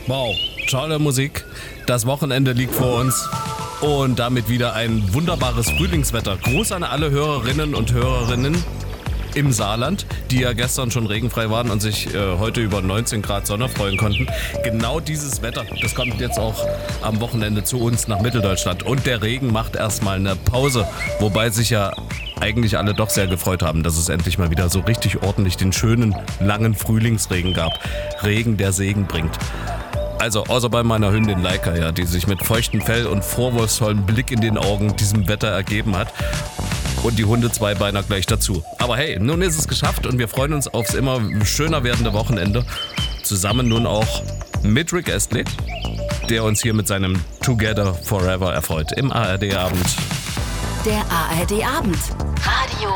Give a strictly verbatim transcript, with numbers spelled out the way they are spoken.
Wow, tolle Musik. Das Wochenende liegt vor uns. Und damit wieder ein wunderbares Frühlingswetter. Gruß an alle Hörerinnen und Hörerinnen im Saarland, die ja gestern schon regenfrei waren und sich äh, heute über neunzehn Grad Sonne freuen konnten. Genau dieses Wetter, das kommt jetzt auch am Wochenende zu uns nach Mitteldeutschland. Und der Regen macht erstmal eine Pause, wobei sich ja eigentlich alle doch sehr gefreut haben, dass es endlich mal wieder so richtig ordentlich den schönen, langen Frühlingsregen gab. Regen, der Segen bringt. Also außer bei meiner Hündin Laika, ja, die sich mit feuchtem Fell und vorwurfsvollem Blick in den Augen diesem Wetter ergeben hat. Und die Hunde Zweibeiner gleich dazu. Aber hey, nun ist es geschafft und wir freuen uns aufs immer schöner werdende Wochenende. Zusammen nun auch mit Rick Astley, der uns hier mit seinem Together Forever erfreut im A R D-Abend. Der A R D-Abend. Radio